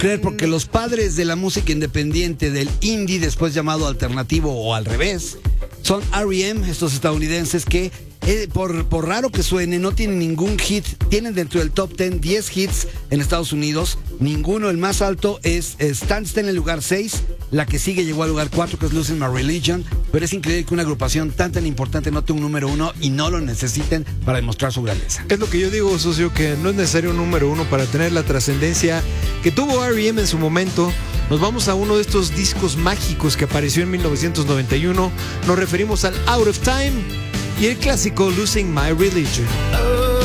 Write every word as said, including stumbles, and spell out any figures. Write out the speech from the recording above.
creer, porque los padres de la música independiente, del indie, después llamado alternativo o al revés, son R E M, estos estadounidenses que, eh, por, por raro que suene, no tienen ningún hit. Tienen dentro del top diez diez hits en Estados Unidos. Ninguno, el más alto es Stan, está en el lugar seis. La que sigue llegó al lugar cuatro, que es Losing My Religion. Pero es increíble que una agrupación tan tan importante no tenga un número uno y no lo necesiten para demostrar su grandeza. Es lo que yo digo, socio, que no es necesario un número uno para tener la trascendencia que tuvo R E M en su momento. Nos vamos a uno de estos discos mágicos que apareció en mil novecientos noventa y uno. Nos referimos al Out of Time y el clásico Losing My Religion.